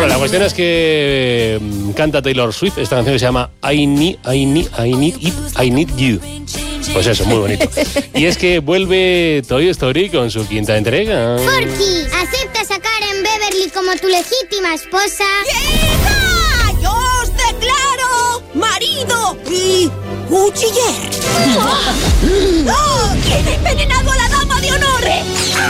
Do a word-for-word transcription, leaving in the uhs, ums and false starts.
Bueno, la cuestión es que mm, canta Taylor Swift esta canción que se llama I Need, I Need, I Need It, I Need You. Pues eso, muy bonito. Y es que vuelve Toy Story con su quinta entrega. Forky, ¿aceptas a Karen Beverly como tu legítima esposa? ¡Hija! ¡Yo os declaro marido y cuchiller! ¡Oh! ¿Quién ha envenenado a la dama de honor?